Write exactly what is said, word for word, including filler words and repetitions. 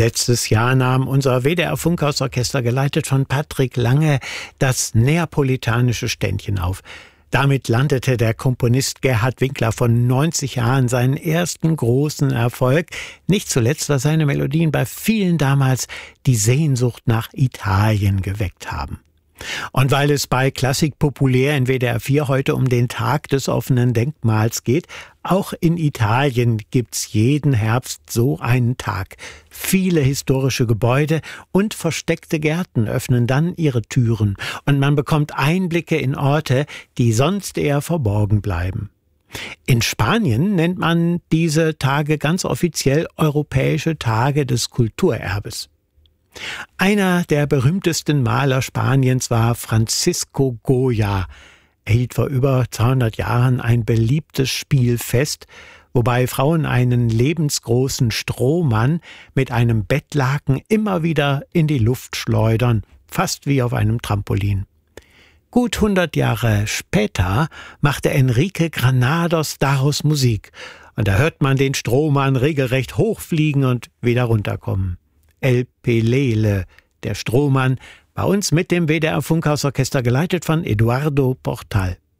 Letztes Jahr nahm unser W D R-Funkhausorchester, geleitet von Patrick Lange, das neapolitanische Ständchen auf. Damit landete der Komponist Gerhard Winkler von neunzig Jahren seinen ersten großen Erfolg. Nicht zuletzt, weil seine Melodien bei vielen damals die Sehnsucht nach Italien geweckt haben. Und weil es bei Klassik populär in W D R vier heute um den Tag des offenen Denkmals geht, auch in Italien gibt's jeden Herbst so einen Tag. Viele historische Gebäude und versteckte Gärten öffnen dann ihre Türen und man bekommt Einblicke in Orte, die sonst eher verborgen bleiben. In Spanien nennt man diese Tage ganz offiziell Europäische Tage des Kulturerbes. Einer der berühmtesten Maler Spaniens war Francisco Goya. Er hielt vor über zweihundert Jahren ein beliebtes Spielfest, wobei Frauen einen lebensgroßen Strohmann mit einem Bettlaken immer wieder in die Luft schleudern, fast wie auf einem Trampolin. Gut hundert Jahre später machte Enrique Granados daraus Musik, und da hört man den Strohmann regelrecht hochfliegen und wieder runterkommen. El Pelele, der Strohmann, bei uns mit dem W D R-Funkhausorchester, geleitet von Eduardo Portal.